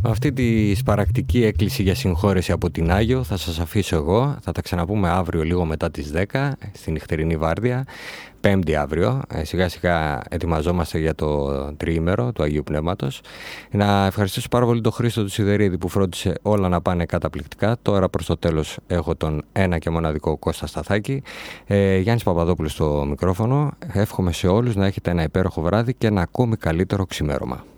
Με αυτή τη σπαρακτική έκκληση για συγχώρεση από την Άγιο θα σας αφήσω εγώ. Θα τα ξαναπούμε αύριο λίγο μετά τις 10 στη νυχτερινή βάρδια. Πέμπτη αύριο. Σιγά σιγά ετοιμαζόμαστε για το τριήμερο του Αγίου Πνεύματος. Να ευχαριστήσω πάρα πολύ τον Χρήστο του Σιδερίδη που φρόντισε όλα να πάνε καταπληκτικά. Τώρα προς το τέλος έχω τον ένα και μοναδικό Κώστα Σταθάκη. Γιάννης Παπαδόπουλος στο μικρόφωνο. Εύχομαι σε όλους να έχετε ένα υπέροχο βράδυ και ένα ακόμη καλύτερο ξημέρωμα.